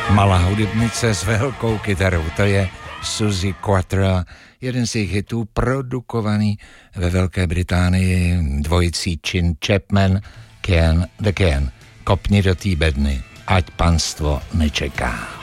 Malá hudebnice s velkou kytarou, to je Suzi Quatro, jeden z jejich hitů produkovaný ve Velké Británii dvojicí Chin Chapman, Can the Can. Kopni do té bedny, ať panstvo nečeká.